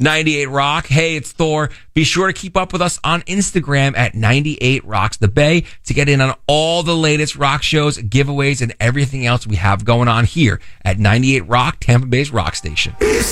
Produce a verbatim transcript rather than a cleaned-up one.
ninety-eight Rock. Hey, it's Thor. Be sure to keep up with us on Instagram at ninety-eight Rocks the Bay to get in on all the latest rock shows, giveaways, and everything else we have going on here at ninety-eight Rock, Tampa Bay's rock station.